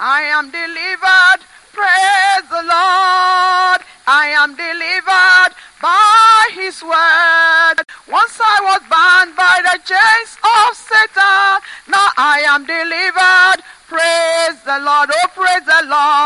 I am delivered. Praise the Lord. I am delivered by his word. Once I was bound by the chains of Satan. Now I am delivered. Praise the Lord. Oh, praise the Lord.